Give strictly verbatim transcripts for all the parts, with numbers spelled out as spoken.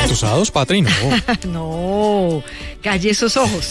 ¿Entusados, Patri? No. No, calle esos ojos.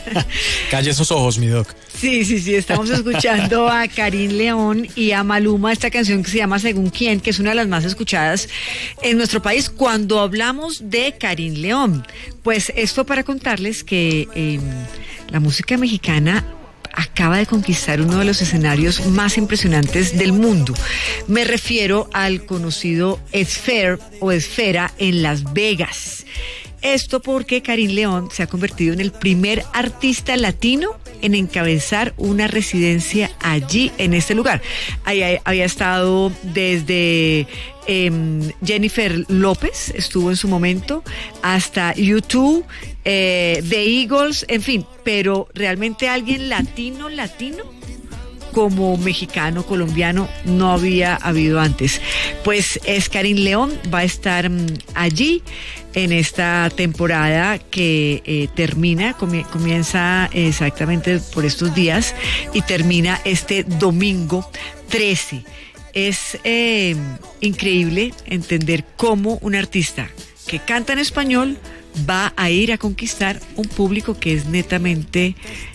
Calle esos ojos, mi doc. Sí, sí, sí, estamos escuchando a Karin León y a Maluma, esta canción que se llama Según Quién, que es una de las más escuchadas en nuestro país cuando hablamos de Karin León. Pues esto para contarles que eh, la música mexicana acaba de conquistar uno de los escenarios más impresionantes del mundo. Me refiero al conocido Sphere o Esfera en Las Vegas. Esto porque Karin León se ha convertido en el primer artista latino en encabezar una residencia allí, en este lugar. Ahí había estado desde eh, Jennifer López, estuvo en su momento, hasta U dos, eh, The Eagles, en fin, pero realmente alguien latino, latino, como mexicano, colombiano, no había habido antes. Pues es Karin León, va a estar um, allí en esta temporada que eh, termina, comie- comienza exactamente por estos días y termina este domingo trece. Es eh, increíble entender cómo un artista que canta en español va a ir a conquistar un público que es netamente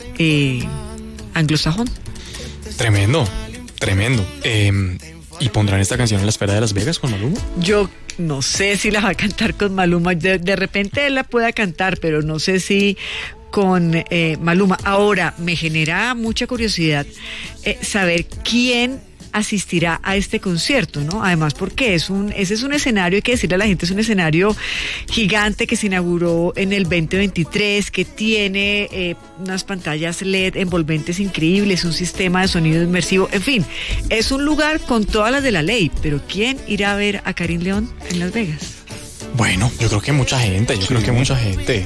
eh, anglosajón. Tremendo, tremendo. Eh, ¿Y pondrán esta canción en la Esfera de Las Vegas con Maluma? Yo no sé si la va a cantar con Maluma. De, de repente él la pueda cantar, pero no sé si con eh, Maluma. Ahora, me genera mucha curiosidad eh, saber quién asistirá a este concierto, ¿no? Además, porque es un, ese es un escenario, hay que decirle a la gente, es un escenario gigante que se inauguró en el veinte veintitrés, que tiene eh, unas pantallas L E D envolventes increíbles, un sistema de sonido inmersivo, en fin, es un lugar con todas las de la ley, pero ¿quién irá a ver a Karin León en Las Vegas? Bueno, yo creo que mucha gente, yo Sí. creo que mucha gente.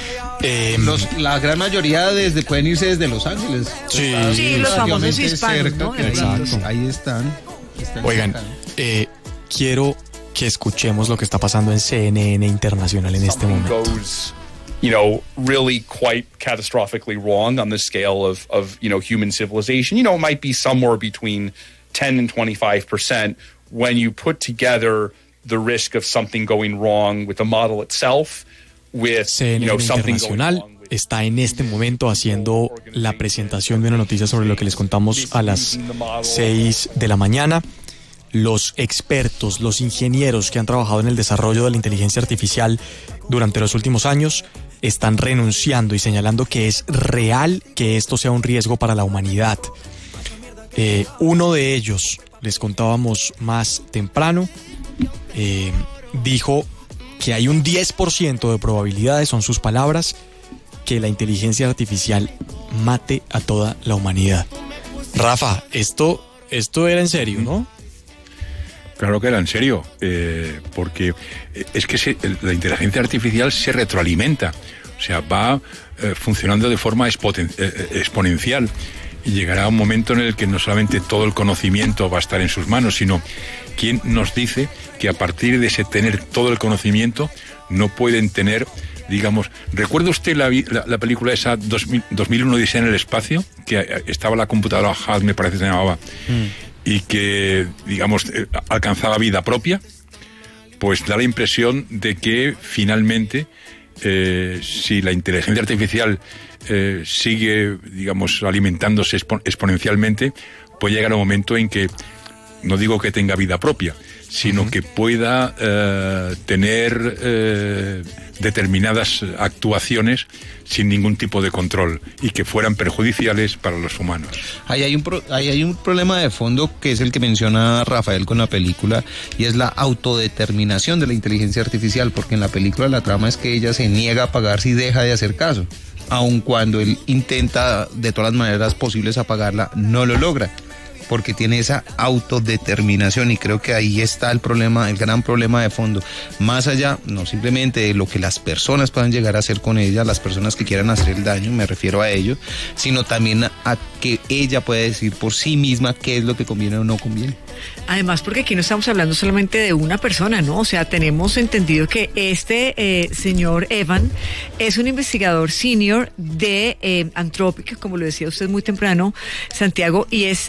Eh, Los, la gran mayoría desde pueden irse desde Los Ángeles. Sí. Está Sí, los famosos relativamente hispanos, cerca, ¿no? que De ahí, pronto. ahí están. están Oigan, cerca. eh, quiero que escuchemos lo que está pasando en C N N Internacional en este something momento. goes, you know, really quite catastrophically wrong on the scale of, of, you know, human civilization, you know, it might be somewhere between ten and twenty-five percent when you put together the risk of something going wrong with the model itself, with, C N N you know, something going Internacional wrong with está en este momento haciendo la presentación de una noticia sobre lo que les contamos a las seis de la mañana. Los expertos, los ingenieros que han trabajado en el desarrollo de la inteligencia artificial durante los últimos años están renunciando y señalando que es real que esto sea un riesgo para la humanidad. Eh, uno de ellos, les contábamos más temprano, eh, dijo que hay un diez por ciento de probabilidades, son sus palabras, que la inteligencia artificial mate a toda la humanidad. Rafa, esto, esto era en serio, ¿no? Claro que era en serio, eh, porque es que se, la inteligencia artificial se retroalimenta, o sea, va eh, funcionando de forma expoten, eh, exponencial, y llegará un momento en el que no solamente todo el conocimiento va a estar en sus manos, sino quién nos dice que a partir de ese tener todo el conocimiento no pueden tener, digamos, ¿recuerda usted la, la, la película esa dos mil, dos mil uno Odisea en el espacio? Que estaba la computadora H A L, me parece que se llamaba, mm. y que, digamos, alcanzaba vida propia. Pues da la impresión de que finalmente, eh, si la inteligencia artificial eh, sigue, digamos, alimentándose expo- exponencialmente, puede llegar un momento en que, no digo que tenga vida propia, sino uh-huh. que pueda eh, tener eh, determinadas actuaciones sin ningún tipo de control y que fueran perjudiciales para los humanos. Ahí hay un pro, ahí hay un problema de fondo que es el que menciona Rafael con la película, y es la autodeterminación de la inteligencia artificial, porque en la película la trama es que ella se niega a pagarse y deja de hacer caso, aun cuando él intenta de todas las maneras posibles apagarla, no lo logra, porque tiene esa autodeterminación, y creo que ahí está el problema, el gran problema de fondo, más allá, no simplemente de lo que las personas puedan llegar a hacer con ella, las personas que quieran hacer el daño, me refiero a ello, sino también a, a que ella pueda decir por sí misma qué es lo que conviene o no conviene. Además, porque aquí no estamos hablando solamente de una persona, ¿no? O sea, tenemos entendido que este eh, señor Evan es un investigador senior de eh, Anthropic, como lo decía usted muy temprano, Santiago, y es él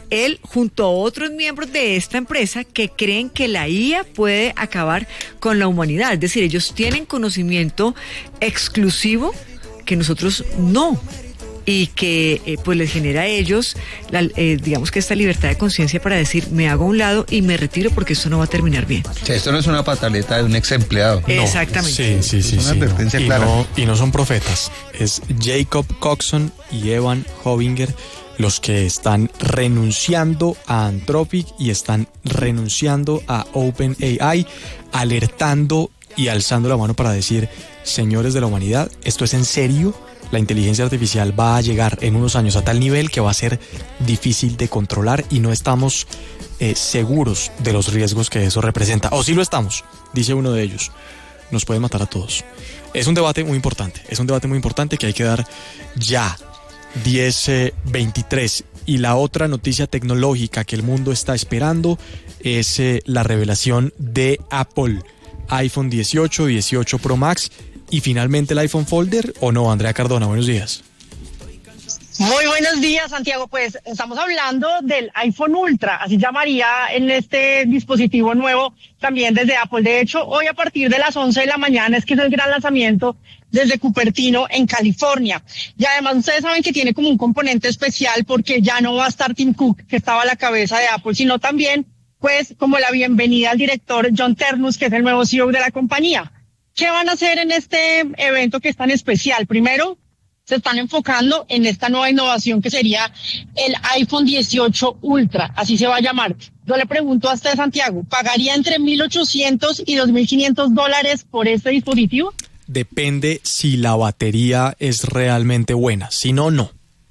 junto a otros miembros de esta empresa que creen que la I A puede acabar con la humanidad. Es decir, ellos tienen conocimiento exclusivo que nosotros no, y que eh, pues les genera a ellos, la, eh, digamos que esta libertad de conciencia para decir, me hago a un lado y me retiro porque esto no va a terminar bien. O sea, esto no es una pataleta de un ex empleado. No, exactamente. Sí, sí, sí. Es una sí, advertencia no. clara. Y no, y no son profetas. Es Jacob Coxon y Evan Hovinger los que están renunciando a Anthropic y están renunciando a OpenAI, alertando y alzando la mano para decir, señores de la humanidad, esto es en serio. La inteligencia artificial va a llegar en unos años a tal nivel que va a ser difícil de controlar y no estamos eh, seguros de los riesgos que eso representa. O sí lo estamos, dice uno de ellos. Nos pueden matar a todos. Es un debate muy importante, es un debate muy importante que hay que dar ya. diez veintitrés. Y la otra noticia tecnológica que el mundo está esperando es eh, la revelación de Apple. iPhone dieciocho, dieciocho Pro Max y finalmente el iPhone Folder, ¿o no? Andrea Cardona, buenos días. Muy buenos días, Santiago. Pues estamos hablando del iPhone Ultra, así llamaría en este dispositivo nuevo también desde Apple. De hecho, hoy a partir de las once de la mañana es que es el gran lanzamiento desde Cupertino en California. Y además ustedes saben que tiene como un componente especial porque ya no va a estar Tim Cook, que estaba a la cabeza de Apple, sino también pues como la bienvenida al director John Ternus, que es el nuevo C E O de la compañía. ¿Qué van a hacer en este evento que es tan especial? Primero, se están enfocando en esta nueva innovación que sería el iPhone dieciocho Ultra, así se va a llamar. Yo le pregunto a usted, Santiago, ¿pagaría entre mil ochocientos y dos mil quinientos dólares por este dispositivo? Depende si la batería es realmente buena, si no, no.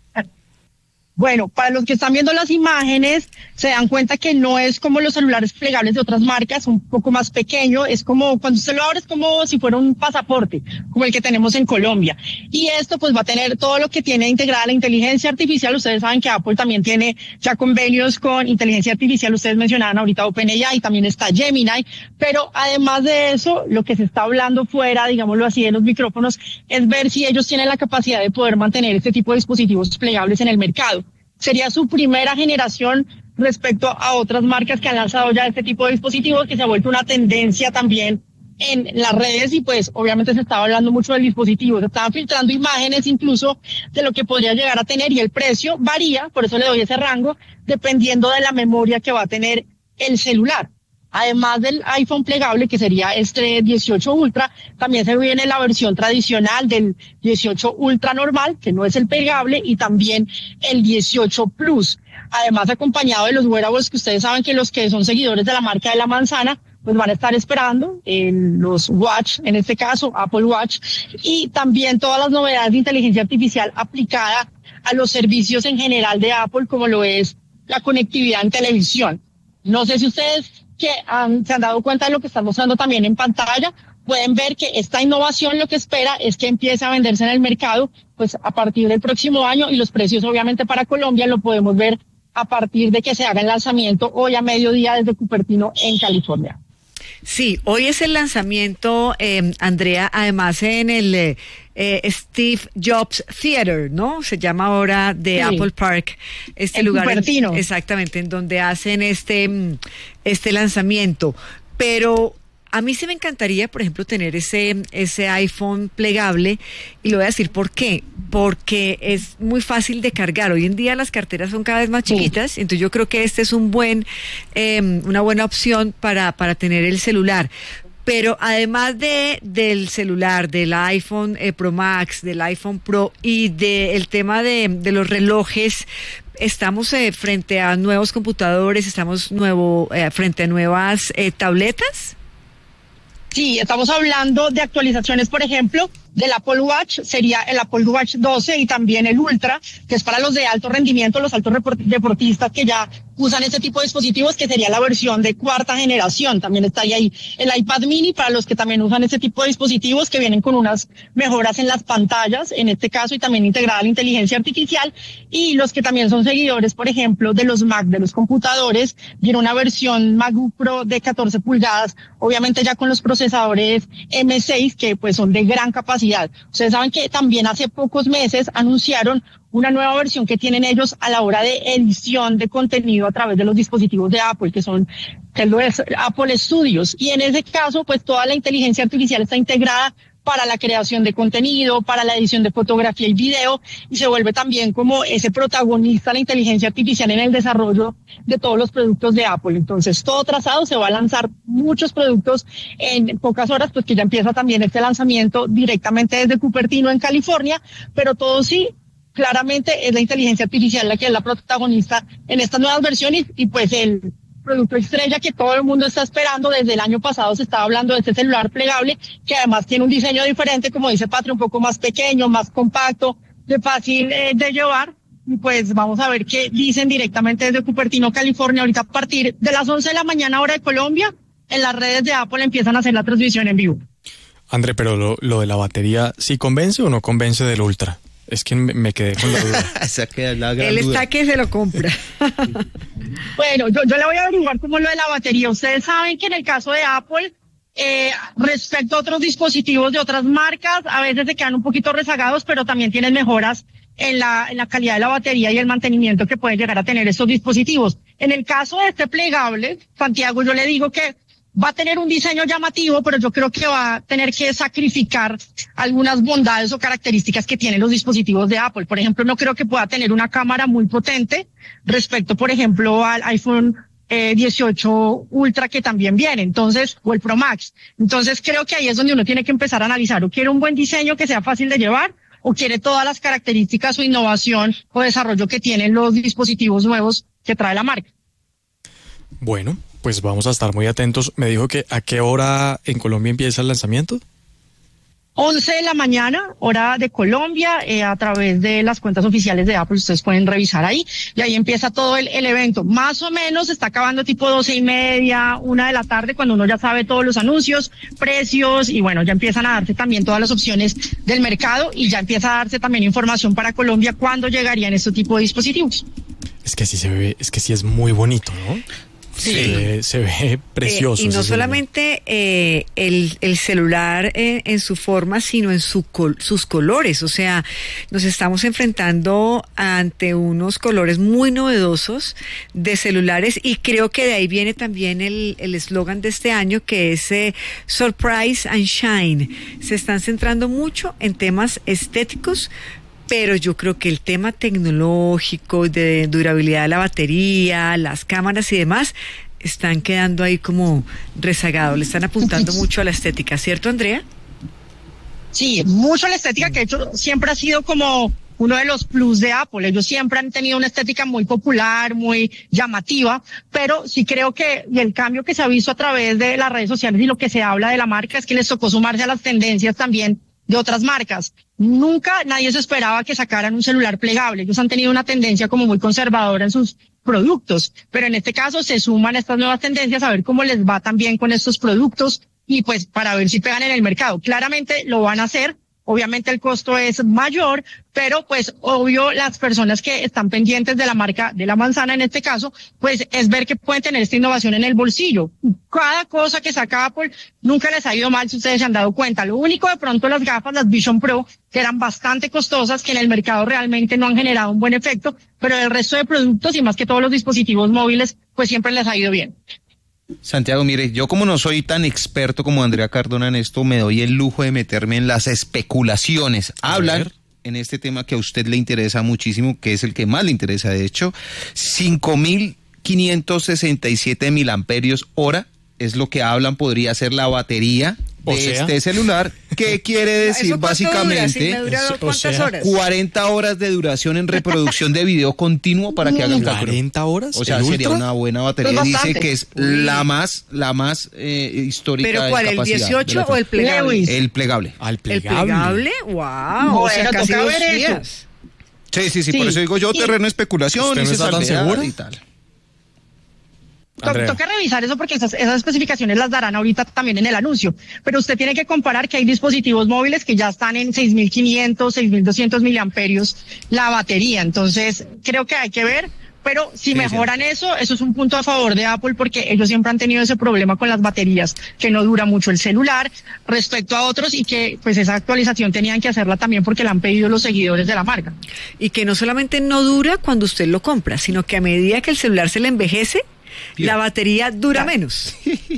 Bueno, para los que están viendo las imágenes, se dan cuenta que no es como los celulares plegables de otras marcas, un poco más pequeño, es como, cuando usted lo abre es como si fuera un pasaporte, como el que tenemos en Colombia. Y esto pues va a tener todo lo que tiene integrada la inteligencia artificial. Ustedes saben que Apple también tiene ya convenios con inteligencia artificial, ustedes mencionaban ahorita OpenAI, también está Gemini, pero además de eso, lo que se está hablando fuera, digámoslo así, de los micrófonos, es ver si ellos tienen la capacidad de poder mantener este tipo de dispositivos plegables en el mercado. Sería su primera generación respecto a otras marcas que han lanzado ya este tipo de dispositivos, que se ha vuelto una tendencia también en las redes y pues obviamente se estaba hablando mucho del dispositivo, se estaban filtrando imágenes incluso de lo que podría llegar a tener y el precio varía, por eso le doy ese rango, dependiendo de la memoria que va a tener el celular. Además del iPhone plegable, que sería este dieciocho Ultra, también se viene la versión tradicional del dieciocho Ultra normal, que no es el plegable, y también el dieciocho Plus. Además, acompañado de los wearables, que ustedes saben que los que son seguidores de la marca de la manzana, pues van a estar esperando en los Watch, en este caso Apple Watch, y también todas las novedades de inteligencia artificial aplicada a los servicios en general de Apple, como lo es la conectividad en televisión. No sé si ustedes que han, se han dado cuenta de lo que están mostrando también en pantalla, pueden ver que esta innovación lo que espera es que empiece a venderse en el mercado pues a partir del próximo año, y los precios obviamente para Colombia lo podemos ver a partir de que se haga el lanzamiento hoy a mediodía desde Cupertino en California. Sí, hoy es el lanzamiento, eh, Andrea, además en el eh, eh, Steve Jobs Theater, ¿no? Se llama ahora The Sí. Apple Park, este En lugar. Cupertino. Exactamente, en donde hacen este, mm, este lanzamiento. Pero a mí sí me encantaría, por ejemplo, tener ese, ese iPhone plegable, y le voy a decir por qué. Porque es muy fácil de cargar. Hoy en día las carteras son cada vez más chiquitas, sí. Entonces yo creo que este es un buen, eh, una buena opción para, para tener el celular. Pero además de del celular, del iPhone eh, Pro Max, del iPhone Pro y del tema de, de los relojes, estamos eh, frente a nuevos computadores, estamos nuevo eh, frente a nuevas eh, tabletas. Sí, estamos hablando de actualizaciones, por ejemplo, del Apple Watch, sería el Apple Watch doce y también el Ultra, que es para los de alto rendimiento, los altos deportistas que ya usan este tipo de dispositivos, que sería la versión de cuarta generación. También está ahí el iPad mini para los que también usan este tipo de dispositivos, que vienen con unas mejoras en las pantallas, en este caso, y también integrada la inteligencia artificial. Y los que también son seguidores, por ejemplo, de los Mac, de los computadores, viene una versión MacBook Pro de catorce pulgadas, obviamente ya con los procesadores M seis, que pues son de gran capacidad. Ustedes saben que también hace pocos meses anunciaron una nueva versión que tienen ellos a la hora de edición de contenido a través de los dispositivos de Apple, que son que lo es Apple Studios. Y en ese caso, pues toda la inteligencia artificial está integrada para la creación de contenido, para la edición de fotografía y video, y se vuelve también como ese protagonista la inteligencia artificial en el desarrollo de todos los productos de Apple. Entonces, todo trazado, se va a lanzar muchos productos en pocas horas, pues que ya empieza también este lanzamiento directamente desde Cupertino en California, pero todo sí, claramente es la inteligencia artificial la que es la protagonista en estas nuevas versiones, y pues el producto estrella que todo el mundo está esperando. Desde el año pasado se estaba hablando de este celular plegable, que además tiene un diseño diferente, como dice Patri, un poco más pequeño, más compacto, de fácil eh, de llevar. Y pues vamos a ver qué dicen directamente desde Cupertino, California. Ahorita a partir de las once de la mañana, hora de Colombia, en las redes de Apple empiezan a hacer la transmisión en vivo. André, pero lo, lo de la batería, ¿sí convence o no convence del Ultra? Es que me, me quedé con la duda. Esa queda la gran Él duda. está que se lo compra. Bueno, yo, yo le voy a averiguar cómo es lo de la batería. Ustedes saben que en el caso de Apple, eh, respecto a otros dispositivos de otras marcas, a veces se quedan un poquito rezagados, pero también tienen mejoras en la, en la calidad de la batería y el mantenimiento que pueden llegar a tener estos dispositivos. En el caso de este plegable, Santiago, yo le digo que va a tener un diseño llamativo, pero yo creo que va a tener que sacrificar algunas bondades o características que tienen los dispositivos de Apple. Por ejemplo, no creo que pueda tener una cámara muy potente respecto, por ejemplo, al iPhone eh, dieciocho Ultra que también viene, entonces, o el Pro Max. Entonces creo que ahí es donde uno tiene que empezar a analizar, o quiere un buen diseño que sea fácil de llevar, o quiere todas las características o innovación o desarrollo que tienen los dispositivos nuevos que trae la marca. Bueno, pues vamos a estar muy atentos. Me dijo que ¿a qué hora en Colombia empieza el lanzamiento? once de la mañana, hora de Colombia, eh, a través de las cuentas oficiales de Apple, ustedes pueden revisar ahí, y ahí empieza todo el, el evento. Más o menos está acabando tipo doce y media, una de la tarde, cuando uno ya sabe todos los anuncios, precios, y bueno, ya empiezan a darse también todas las opciones del mercado, y ya empieza a darse también información para Colombia cuándo llegarían este tipo de dispositivos. Es que sí se ve, es que sí es muy bonito, ¿no? Sí. Se ve, se ve precioso. Eh, y no ese solamente eh, el, el celular eh, en su forma, sino en su col- sus colores. O sea, nos estamos enfrentando ante unos colores muy novedosos de celulares, y creo que de ahí viene también el el eslogan de este año, que es eh, Surprise and Shine. Se están centrando mucho en temas estéticos, pero yo creo que el tema tecnológico, de durabilidad de la batería, las cámaras y demás, están quedando ahí como rezagados. Le están apuntando mucho a la estética, ¿cierto, Andrea? Sí, mucho la estética, que de hecho siempre ha sido como uno de los plus de Apple. Ellos siempre han tenido una estética muy popular, muy llamativa, pero sí creo que y el cambio que se ha visto a través de las redes sociales y lo que se habla de la marca es que les tocó sumarse a las tendencias también de otras marcas. Nunca nadie se esperaba que sacaran un celular plegable. Ellos han tenido una tendencia como muy conservadora en sus productos, pero en este caso se suman a estas nuevas tendencias a ver cómo les va también con estos productos, y pues para ver si pegan en el mercado. Claramente lo van a hacer. Obviamente el costo es mayor, pero pues obvio las personas que están pendientes de la marca de la manzana en este caso, pues es ver que pueden tener esta innovación en el bolsillo. Cada cosa que saca Apple nunca les ha ido mal, si ustedes se han dado cuenta. Lo único, de pronto, las gafas, las Vision Pro, que eran bastante costosas, que en el mercado realmente no han generado un buen efecto, pero el resto de productos y más que todos los dispositivos móviles, pues siempre les ha ido bien. Santiago, mire, yo como no soy tan experto como Andrea Cardona en esto, me doy el lujo de meterme en las especulaciones. Hablan en este tema que a usted le interesa muchísimo, que es el que más le interesa, de hecho, cinco mil quinientos sesenta y siete miliamperios hora es lo que hablan podría ser la batería de O sea, este celular. ¿Qué quiere decir? ¿Eso cuánto Básicamente dura? ¿Sí me dura Eso, o cuántas sea, horas? cuarenta horas de duración en reproducción de video continuo para que hagan cálculo. ¿cuarenta horas? O sea, ¿El sería Ultra? una buena batería. Es Dice bastante. que es Uy. la más, la más eh, histórica. ¿Pero en cuál, el capacidad dieciocho del o el plegable? Lewis. El plegable. Al ¿El plegable. plegable? ¡Wow! O sea, Bueno, casi toca dos ver eso. días. Sí, sí, sí, Sí. por eso digo yo, Y- terreno de especulación. ¿Usted no y está tan salvedad segura? y tal. To- Andrea. Toca revisar eso porque esas, esas especificaciones las darán ahorita también en el anuncio. Pero usted tiene que comparar que hay dispositivos móviles que ya están en seis mil quinientos, seis mil doscientos miliamperios la batería. Entonces, creo que hay que ver, Pero si Sí, mejoran eso, eso es un punto a favor de Apple porque ellos siempre han tenido ese problema con las baterías, que no dura mucho el celular respecto a otros y que pues esa actualización tenían que hacerla también porque la han pedido los seguidores de la marca. Y que no solamente no dura cuando usted lo compra, sino que a medida que el celular se le envejece, Bien. la batería dura Claro. menos.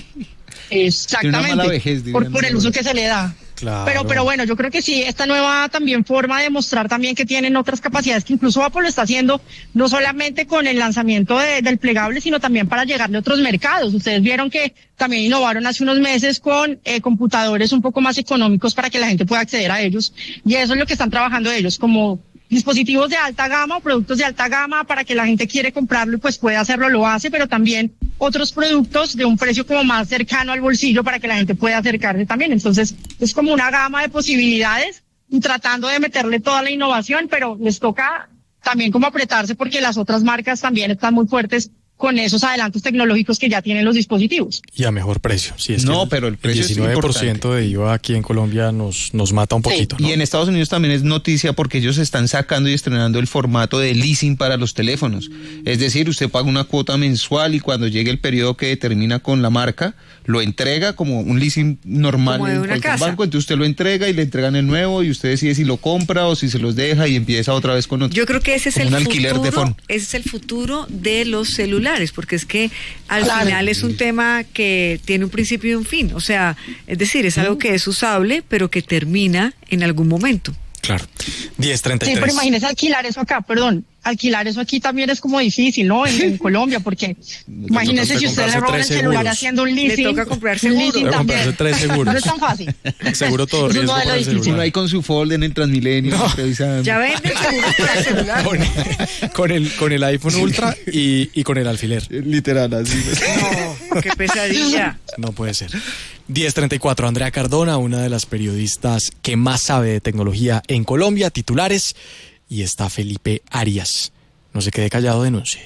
Exactamente, Tiene una mala vejez, por, dirían por el los uso que se le da. Claro. Pero, pero bueno, yo creo que sí, esta nueva también forma de mostrar también que tienen otras capacidades que incluso Apple lo está haciendo, no solamente con el lanzamiento de, del plegable, sino también para llegarle a otros mercados. Ustedes vieron que también innovaron hace unos meses con eh, computadores un poco más económicos para que la gente pueda acceder a ellos. Y eso es lo que están trabajando ellos, como dispositivos de alta gama o productos de alta gama para que la gente quiere comprarlo y pues puede hacerlo, lo hace, pero también otros productos de un precio como más cercano al bolsillo para que la gente pueda acercarse también. Entonces es como una gama de posibilidades y tratando de meterle toda la innovación, pero les toca también como apretarse porque las otras marcas también están muy fuertes con esos adelantos tecnológicos que ya tienen los dispositivos. Y a mejor precio. Sí, es No, que pero el precio es diecinueve por ciento de I V A aquí en Colombia nos, nos mata un poquito, ¿no? Y en Estados Unidos también es noticia porque ellos están sacando y estrenando el formato de leasing para los teléfonos. Es decir, usted paga una cuota mensual y cuando llegue el periodo que determina con la marca, lo entrega como un leasing normal Como de en una cualquier casa. banco. Entonces usted lo entrega y le entregan el nuevo y usted decide si lo compra o si se los deja y empieza otra vez con otro. Yo creo que ese es Como el un alquiler de futuro, phone. ese es el futuro de los celulares, porque es que al Claro. final es un tema que tiene un principio y un fin, o sea, es decir, es algo que es usable, pero que termina en algún momento. Claro. diez treinta y Sí, tres. pero imagínese alquilar eso acá, perdón, alquilar eso aquí también es como difícil, ¿no? En, en Colombia, porque imagínese toca si usted le comprarse roban el tres celular seguros. haciendo un leasing. Le toca comprar un seguro. leasing Debe también. comprarse tres seguros. No es tan fácil. Seguro todo Es un riesgo modelo para el difícil. Uno celular. ahí con su folder en el Transmilenio. revisando. Ya venden seguros para el celular. Con, con el, con el iPhone Ultra y, y con el alfiler. Literal, así. No, qué pesadilla. No puede ser. diez treinta y cuatro. Andrea Cardona, una de las periodistas que más sabe de tecnología en Colombia, titulares, y está Felipe Arias. No se quede callado, denuncie.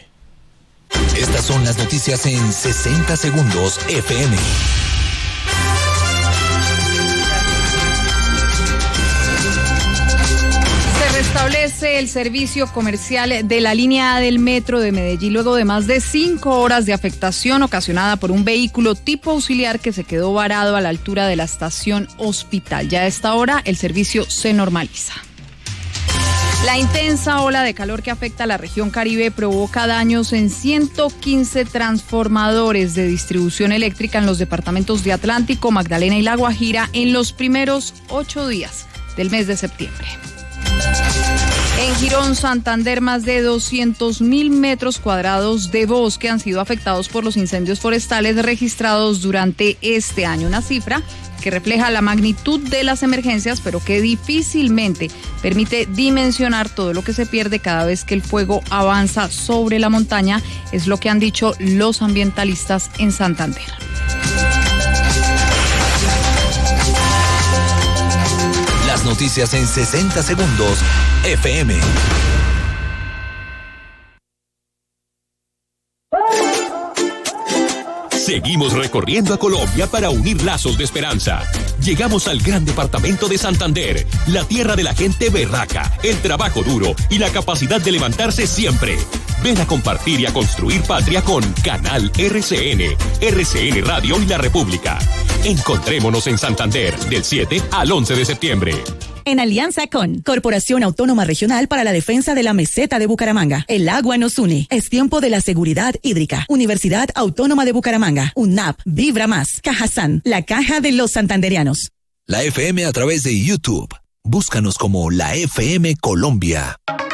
Estas son las noticias en sesenta segundos F M. Se restablece el servicio comercial de la línea A del metro de Medellín luego de más de cinco horas de afectación ocasionada por un vehículo tipo auxiliar que se quedó varado a la altura de la estación Hospital. Ya a esta hora el servicio se normaliza. La intensa ola de calor que afecta a la región Caribe provoca daños en ciento quince transformadores de distribución eléctrica en los departamentos de Atlántico, Magdalena y La Guajira en los primeros ocho días del mes de septiembre. En Girón, Santander, más de doscientos mil metros cuadrados de bosque han sido afectados por los incendios forestales registrados durante este año, una cifra que refleja la magnitud de las emergencias, pero que difícilmente permite dimensionar todo lo que se pierde cada vez que el fuego avanza sobre la montaña, es lo que han dicho los ambientalistas en Santander. Las noticias en sesenta segundos F M. Seguimos recorriendo a Colombia para unir lazos de esperanza. Llegamos al gran departamento de Santander, la tierra de la gente berraca, el trabajo duro y la capacidad de levantarse siempre. Ven a compartir y a construir patria con Canal R C N, R C N Radio y La República. Encontrémonos en Santander del siete al once de septiembre. En alianza con Corporación Autónoma Regional para la Defensa de la Meseta de Bucaramanga. El agua nos une. Es tiempo de la seguridad hídrica. Universidad Autónoma de Bucaramanga. UNAP. Vibra Más. Cajazán. La caja de los santanderianos. La F M a través de YouTube. Búscanos como la F M Colombia.